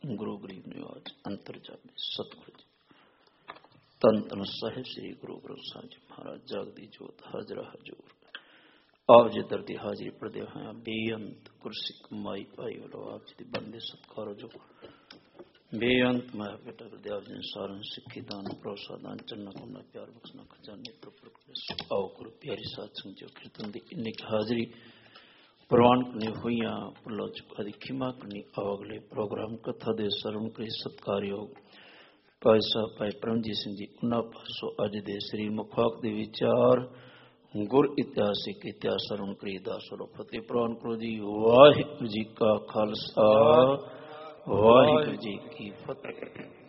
ਗੁਰੂ ਗਰੀਬ ਨਿਵਾਜ ਅੰਤਰਜਾਮੀ ਸਤਿਗੁਰੂ ਜੀ। ਧੰਨ ਧੰਨ ਸਾਹਿਬ ਸ੍ਰੀ ਗੁਰੂ ਗ੍ਰੰਥ ਸਾਹਿਬ ਜੀ ਮਹਾਰਾਜ ਜਗਦੀ ਜੋਤ ਹਾਜ਼ਰਾ ਹਜ਼ੂਰ। ਆਪ ਜੀ ਦਰ ਦੀ ਹਾਜ਼ਰੀ ਪੜਦੇ ਹੋਇਆ ਬੇਅੰਤ ਗੁਰਸਿੱਖ ਮਾਈ ਭਾਈ ਵੱਲੋਂ ਆਪ ਜੀ ਦੀ ਬੰਦੇ ਸਤਿਕਾਰੋ ਜੋ ਬੇਅੰਤ ਮੈਂ ਬੇਟਾ ਗੁਰਦੇਵ ਜੀ ਸਾਰਨ ਸਿੱਖੀ ਦਾਨ ਭਰੋਸਾ ਦਾਨ ਚੰਨਾ ਕੋਨਾ ਪਿਆਰ ਬਖਸ਼ਣਾ ਖਜ਼ਾਨੇ ਪ੍ਰਭੂ ਆਓ ਗੁਰੂ ਪਿਆਰੀ ਸਾਧ ਸੰਗਤ ਜੋ ਕੀਰਤਨ ਦੀ ਇੰਨੀ ਹਾਜ਼ਰੀ ਪ੍ਰਵਾਨ ਕਰਨੀ ਹੋਈਆਂ ਭੁੱਲਾਂ ਚੁੱਕਾਂ ਦੀ ਖਿਮਾ ਕਰਨੀ। ਆਓ ਅਗਲੇ ਪ੍ਰੋਗਰਾਮ ਕਥਾ ਦੇ ਸਰਵਣ ਕਰੀ ਸਤਿਕਾਰਯੋਗ ਭਾਈ ਸਾਹਿਬ ਭਾਈ ਪਰਮਜੀਤ ਸਿੰਘ ਜੀ ਉਹਨਾਂ ਪਾਸੋਂ ਅੱਜ ਦੇ ਸ੍ਰੀ ਮੁਖਵਾਕ ਦੇ ਵਿਚਾਰ ਗੁਰ ਇਤਿਹਾਸਿਕ ਇਤਿਹਾਸ ਸਰਵਣ ਕਰੀ ਦਾਸ ਵੱਲੋਂ ਫਤਿਹ ਪ੍ਰਵਾਨ ਕਰੋ ਜੀ। ਵਾਹਿਗੁਰੂ ਜੀ ਕਾ ਖਾਲਸਾ ਵਾਹਿਗੁਰੂ ਜੀ ਕੀ ਫਤਿਹ।